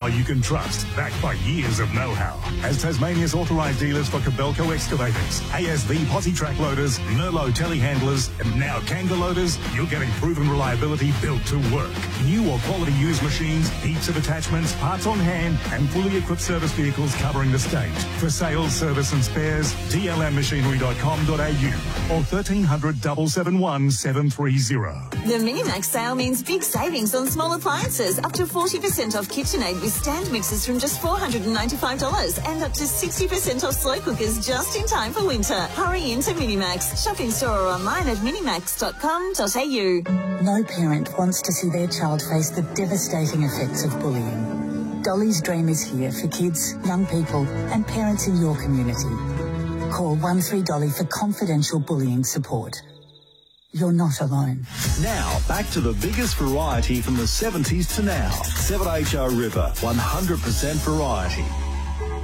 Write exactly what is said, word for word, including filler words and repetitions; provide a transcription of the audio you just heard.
you can trust, backed by years of know-how. As Tasmania's authorised dealers for Kobelco excavators, A S V posi track loaders, Merlot telehandlers, and now Kanga loaders, you're getting proven reliability built to work. New or quality used machines, heaps of attachments, parts on hand, and fully equipped service vehicles covering the state. For sales, service and spares, d l m machinery dot com dot a u or thirteen hundred, seven seven one, seven three zero. The Minimax sale means big savings on small appliances, up to forty percent off KitchenAid with stand mixers from just four hundred ninety-five dollars and up to sixty percent off slow cookers just in time for winter. Hurry into Minimax. Shop in store or online at minimax dot com dot a u. No parent wants to see their child face the devastating effects of bullying. Dolly's Dream is here for kids, young people and parents in your community. Call one three dolly for confidential bullying support. You're not alone. Now, back to the biggest variety from the seventies to now. seven H O River, one hundred percent variety.